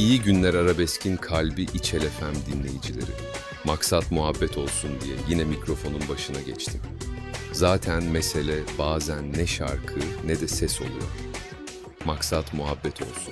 İyi Günler Arabesk'in kalbi İçel FM dinleyicileri. Maksat muhabbet olsun diye yine mikrofonun başına geçtim. Zaten mesele bazen ne şarkı ne de ses oluyor. Maksat muhabbet olsun.